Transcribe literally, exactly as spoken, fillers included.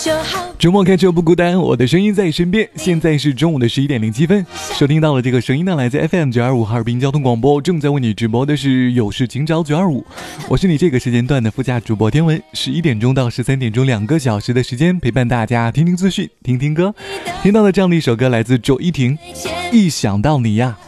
周末开车不孤单，我的声音在身边。现在是中午的十一点零七分，收听到了这个声音呢，来自 F M 九二五哈尔滨交通广播，正在为你直播的是有事情找九二五，我是你这个时间段的副驾主播天文，十一点钟到十三点钟两个小时的时间陪伴大家听听资讯，听听歌。听到的这样的一首歌来自周依婷，一想到你呀。